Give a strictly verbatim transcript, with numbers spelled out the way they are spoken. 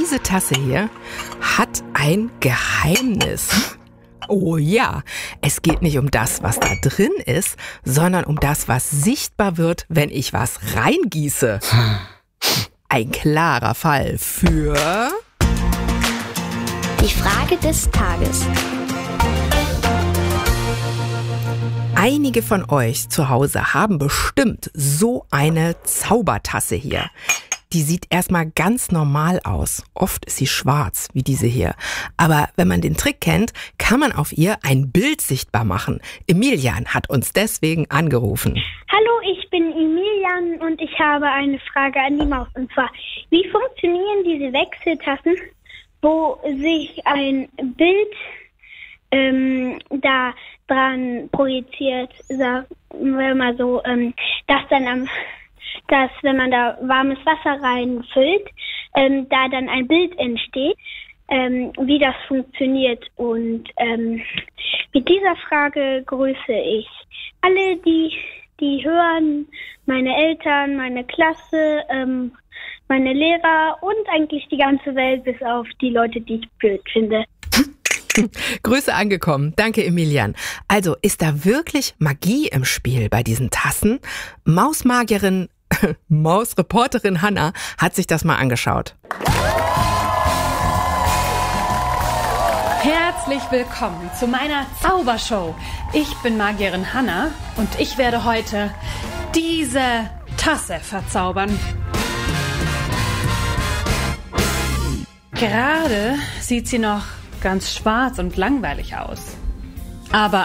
diese Tasse hier hat ein Geheimnis. Oh ja, es geht nicht um das, was da drin ist, sondern um das, was sichtbar wird, wenn ich was reingieße. Ein klarer Fall für... Die Frage des Tages. Einige von euch zu Hause haben bestimmt so eine Zaubertasse hier. Die sieht erstmal ganz normal aus. Oft ist sie schwarz, wie diese hier. Aber wenn man den Trick kennt, kann man auf ihr ein Bild sichtbar machen. Emilian hat uns deswegen angerufen. Hallo, ich bin Emilian und ich habe eine Frage an die Maus. Und zwar, wie funktionieren diese Wechseltassen, wo sich ein Bild ähm, da dran projiziert, sagen wir mal so, ähm, dass dann am dass, wenn man da warmes Wasser reinfüllt, ähm, da dann ein Bild entsteht, ähm, wie das funktioniert. Und ähm, mit dieser Frage grüße ich alle, die, die hören, meine Eltern, meine Klasse, ähm, meine Lehrer und eigentlich die ganze Welt, bis auf die Leute, die ich blöd finde. Grüße angekommen. Danke, Emilian. Also, ist da wirklich Magie im Spiel bei diesen Tassen? Mausmagierin Mausreporterin Hanna hat sich das mal angeschaut. Herzlich willkommen zu meiner Zaubershow. Ich bin Magierin Hanna und ich werde heute diese Tasse verzaubern. Gerade sieht sie noch ganz schwarz und langweilig aus. Aber